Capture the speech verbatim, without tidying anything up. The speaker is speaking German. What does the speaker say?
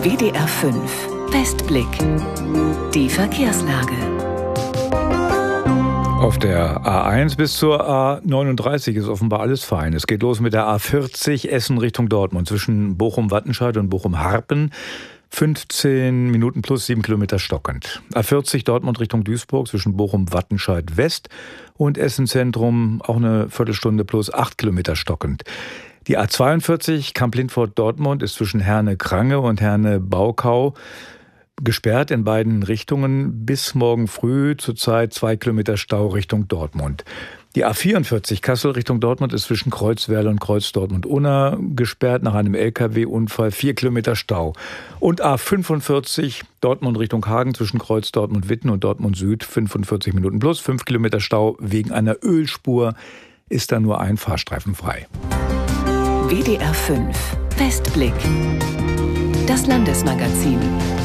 W D R fünf Westblick. Die Verkehrslage. Auf der A eins bis zur A neununddreißig ist offenbar alles fein. Es geht los mit der A vierzig Essen Richtung Dortmund zwischen Bochum-Wattenscheid und Bochum-Harpen. fünfzehn Minuten plus sieben Kilometer stockend. A vierzig Dortmund Richtung Duisburg zwischen Bochum-Wattenscheid West und Essen Zentrum auch eine Viertelstunde plus acht Kilometer stockend. Die A zweiundvierzig Kamp-Lindfort-Dortmund ist zwischen Herne-Krange und Herne-Baukau gesperrt in beiden Richtungen bis morgen früh, zurzeit zwei Kilometer Stau Richtung Dortmund. Die A vierundvierzig Kassel Richtung Dortmund ist zwischen Kreuzwerl und Kreuz-Dortmund-Unna gesperrt nach einem L K W-Unfall, vier Kilometer Stau. Und A fünfundvierzig Dortmund Richtung Hagen zwischen Kreuz-Dortmund-Witten und Dortmund-Süd, fünfundvierzig Minuten plus, fünf Kilometer Stau. Wegen einer Ölspur ist da nur ein Fahrstreifen frei. W D R fünf Westblick. Das Landesmagazin.